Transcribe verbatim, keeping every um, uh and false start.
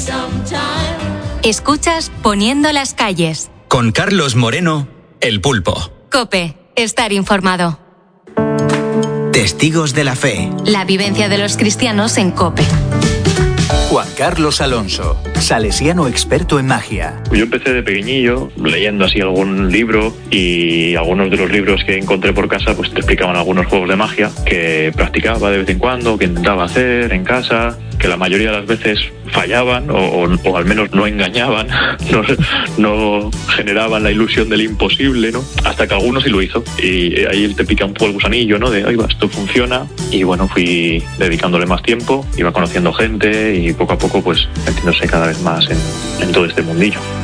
Escuchas Poniendo las calles. Con Carlos Moreno, El Pulpo. COPE. Estar informado. Testigos de la fe. La vivencia de los cristianos en COPE. Juan Carlos Alonso, salesiano experto en magia. Yo empecé de pequeñillo leyendo así algún libro y algunos de los libros que encontré por casa pues te explicaban algunos juegos de magia que practicaba de vez en cuando, que intentaba hacer en casa, que la mayoría de las veces fallaban o, o, o al menos no engañaban, no, no generaban la ilusión del imposible, ¿no? Hasta que algunos sí lo hizo y ahí te pica un poco el gusanillo, ¿no? De, ay, va, esto funciona. Y bueno, fui dedicándole más tiempo, iba conociendo gente y poco a poco pues metiéndose cada vez más en, en todo este mundillo.